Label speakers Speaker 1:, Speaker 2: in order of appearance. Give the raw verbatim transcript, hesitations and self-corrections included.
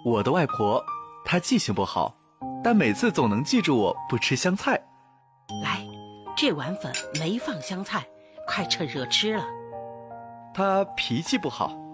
Speaker 1: 我的外婆，她记性不好，但每次总能记住我不吃香菜。
Speaker 2: 来，这碗粉没放香菜，快趁热吃了。
Speaker 1: 她脾气不好，